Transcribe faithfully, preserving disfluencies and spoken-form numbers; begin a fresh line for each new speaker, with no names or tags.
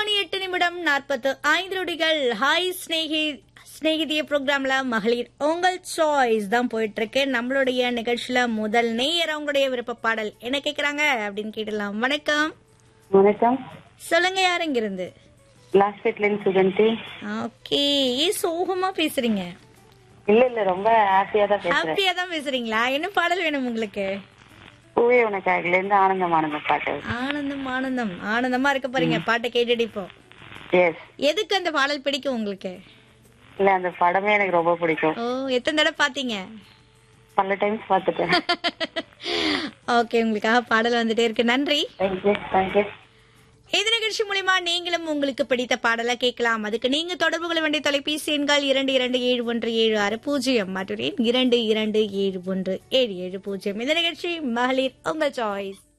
மணி எட்டு நிமிடம் நாற்பத்து ஐந்து நொடிகள். ஹாய் ஸ்நேகி ஸ்நேகிதிய ப்ரோக்ராம்ல மகளிர் உங்கள் சாய்ஸ் தான் போயிட்டு இருக்கு. நம்மளுடைய நிகழ்ச்சியில முதல் நேயர் அவங்களுடைய விருப்ப பாடல் என்ன கேக்குறாங்க அப்படின்னு கேட்டலாம். வணக்கம்.
வணக்கம்.
சொல்லுங்க, யார் இங்க இருந்து?
லாஸ்ட்ல சுகந்தி.
ஓகே, ஏன் சோகமா பேசுறீங்க?
இல்ல இல்ல, ரொம்ப ஹாப்பியா தான் பேசுறேன்.
ஹாப்பியா தான் பேசுறீங்களா? என்ன பாடல் வேணும் உங்களுக்கு?
பூவே உனக்காகல இருந்து ஆனந்தம் ஆனந்தம் பாட்டு.
ஆனந்தம் ஆனந்தம் ஆனந்தமா இருக்க போறீங்க. பாட்டை கேட்டுட்டு இப்போ
எஸ்.
எதுக்கு அந்த பாடல் பிடிக்கும் உங்களுக்கு?
இல்ல, அந்த படமே எனக்கு ரொம்ப பிடிக்கும்.
ஓ, எத்தனை தடவை பாத்தீங்க?
பல டைம்ஸ் பாத்துட்டேன்.
ஓகே, உங்களுக்காக பாடல் வந்துட்டே இருக்கு. நன்றி.
Thank you thank you.
இந்த நிகழ்ச்சி மூலமா நீங்களும் உங்களுக்கு பிடித்த பாடலை கேட்கலாம். அதுக்கு நீங்க தொடர்பு கொள்ள வேண்டிய தொலைபேசி எண்கள் இரண்டு இரண்டு ஏழு ஒன்று ஏழு ஆறு பூஜ்ஜியம் மற்றும் இரண்டு இரண்டு ஏழு ஒன்று ஏழு ஏழு பூஜ்ஜியம். இந்த நிகழ்ச்சி மகளிர் உங்கள் சாய்ஸ்.